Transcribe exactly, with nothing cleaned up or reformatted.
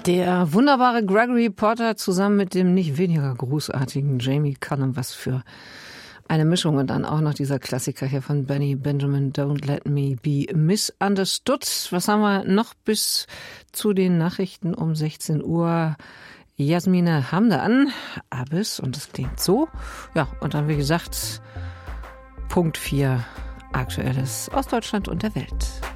Der wunderbare Gregory Porter zusammen mit dem nicht weniger großartigen Jamie Cullum, was für eine Mischung. Und dann auch noch dieser Klassiker hier von Benny Benjamin, Don't Let Me Be Misunderstood. Was haben wir noch bis zu den Nachrichten um sechzehn Uhr? Jasmine Hamdan, Abyss, und das klingt so. Ja, und dann wie gesagt, Punkt vier, Aktuelles aus Deutschland und der Welt.